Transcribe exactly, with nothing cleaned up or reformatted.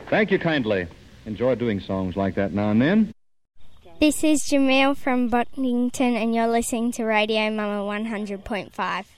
Thank you kindly. Enjoy doing songs like that now and then. This is Jamil from Boddington, and you're listening to Radio Mama one hundred point five.